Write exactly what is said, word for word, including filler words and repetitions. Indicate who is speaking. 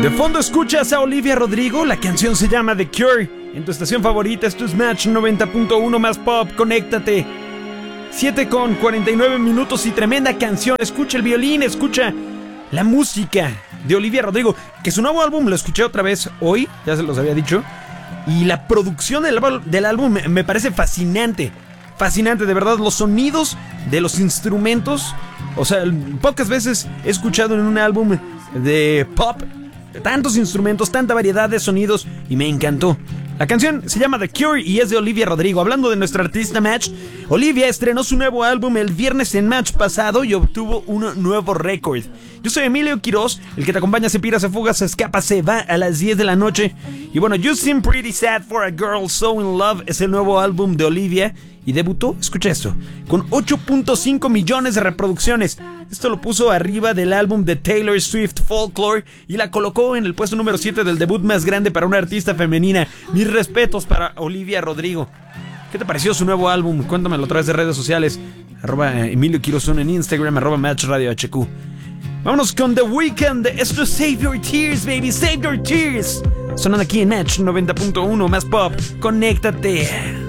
Speaker 1: De fondo escuchas a Olivia Rodrigo, la canción se llama The Cure. En tu estación favorita, esto es Match noventa punto uno más pop, conéctate. siete con cuarenta y nueve minutos y tremenda canción. Escucha el violín, escucha la música de Olivia Rodrigo, que su nuevo álbum lo escuché otra vez hoy, ya se los había dicho. Y la producción del, del álbum me, me parece fascinante. Fascinante, de verdad, los sonidos de los instrumentos. O sea, pocas veces he escuchado en un álbum de pop tantos instrumentos, tanta variedad de sonidos, y me encantó. La canción se llama The Cure y es de Olivia Rodrigo. Hablando de nuestra artista Match, Olivia estrenó su nuevo álbum el viernes en Match pasado y obtuvo un nuevo récord. Yo soy Emilio Quiroz, el que te acompaña, se pira, se fuga, se escapa, se va a las diez de la noche. Y bueno, You Seem Pretty Sad for a Girl So In Love es el nuevo álbum de Olivia y debutó, escucha esto, con ocho punto cinco millones de reproducciones. Esto lo puso arriba del álbum de Taylor Swift, Folklore, y la colocó en el puesto número siete del debut más grande para una artista femenina. Mis respetos para Olivia Rodrigo. ¿Qué te pareció su nuevo álbum? Cuéntamelo a través de redes sociales. Arroba Emilio Quiroz en Instagram, arroba Match Radio H Q. Vámonos con The Weeknd. Esto es Save Your Tears, baby, Save Your Tears. Sonando aquí en Match noventa punto uno más pop. Conéctate.